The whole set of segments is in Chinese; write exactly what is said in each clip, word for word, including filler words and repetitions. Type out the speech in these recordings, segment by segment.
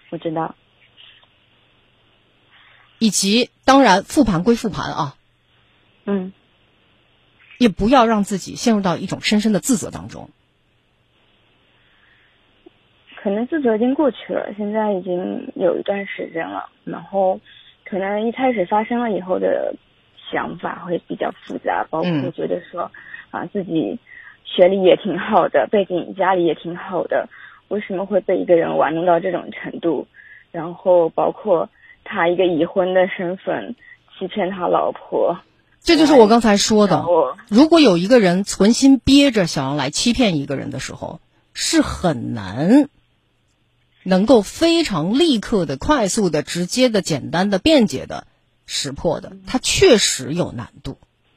我知道。 以及当然复盘归复盘啊， 嗯， 也不要让自己陷入到一种深深的自责当中。 可能自责已经过去了，现在已经有一段时间了，然后可能一开始发生了以后的想法会比较复杂，包括觉得说、嗯、啊自己学历也挺好的，背景家里也挺好的，为什么会被一个人玩弄到这种程度，然后包括他一个已婚的身份欺骗他老婆。 这就是我刚才说的，如果有一个人存心憋着想要来欺骗一个人的时候，是很难能够非常立刻的、快速的、直接的、简单的、便捷的识破的，它确实有难度。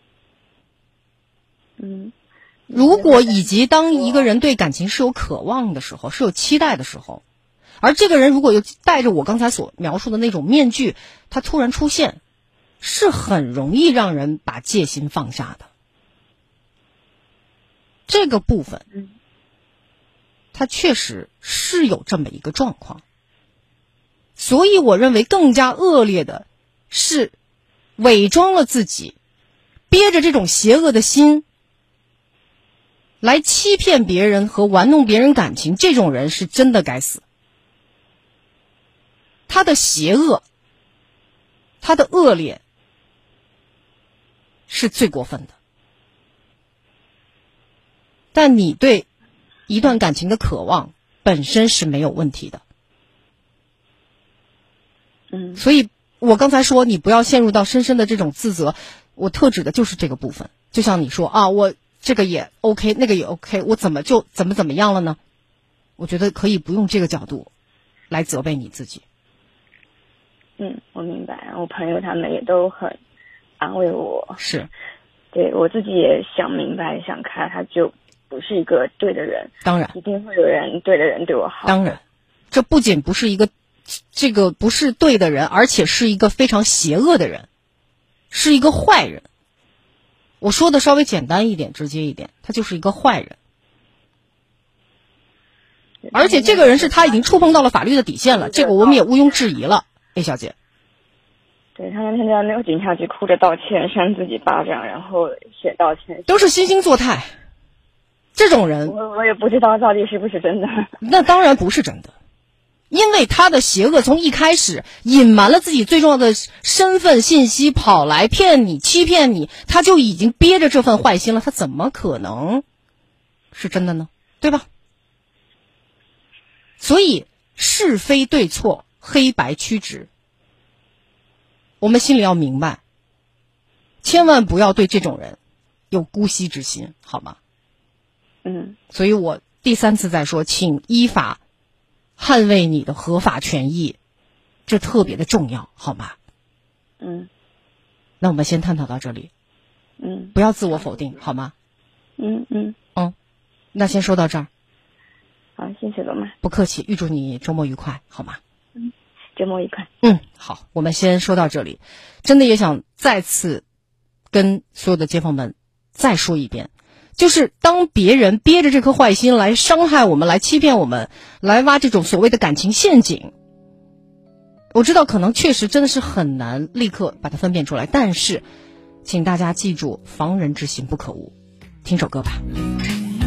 嗯， 如果以及当一个人对感情是有渴望的时候，是有期待的时候，而这个人如果又带着我刚才所描述的那种面具，他突然出现，是很容易让人把戒心放下的。这个部分，它确实是有这么一个状况。所以我认为更加恶劣的是伪装了自己，憋着这种邪恶的心来欺骗别人和玩弄别人感情，这种人是真的该死。他的邪恶，他的恶劣是最过分的。但你对一段感情的渴望本身是没有问题的。 嗯， 所以我刚才说你不要陷入到深深的这种自责，我特指的就是这个部分。就像你说啊，我这个也 OK， 那个也 OK， 我怎么就怎么怎么样了呢？我觉得可以不用这个角度来责备你自己。 嗯，我明白，我朋友他们也都很安慰我。 是， 对，我自己也想明白想开，他就不是一个对的人。 当然， 一定会有人对的人对我好。 当然，这不仅不是一个这个不是对的人，而且是一个非常邪恶的人，是一个坏人。我说的稍微简单一点，直接一点，他就是一个坏人。而且这个人是他已经触碰到了法律的底线了，这个我们也毋庸置疑了。A 小姐， 对，他那天在那个警察局哭着道歉，扇自己巴掌，然后写道歉， 都是惺惺作态。这种人， 我我也不知道到底是不是真的。 那当然不是真的，因为他的邪恶从一开始隐瞒了自己最重要的身份信息，跑来骗你、欺骗你，他就已经憋着这份坏心了，他怎么可能是真的呢？对吧？所以是非对错，黑白曲直，我们心里要明白，千万不要对这种人有姑息之心，好吗？ 嗯， 所以我第三次再说，请依法捍卫你的合法权益，这特别的重要，好吗？ 嗯， 那我们先探讨到这里。 嗯， 不要自我否定，好吗？ 嗯嗯嗯，那先说到这儿。 好，谢谢罗妈， 不客气，预祝你周末愉快，好吗？ 嗯，周末愉快。 嗯，好，我们先说到这里。真的也想再次跟所有的街坊们再说一遍，就是当别人憋着这颗坏心来伤害我们，来欺骗我们，来挖这种所谓的感情陷阱，我知道可能确实真的是很难立刻把它分辨出来，但是请大家记住，防人之心不可无。听首歌吧。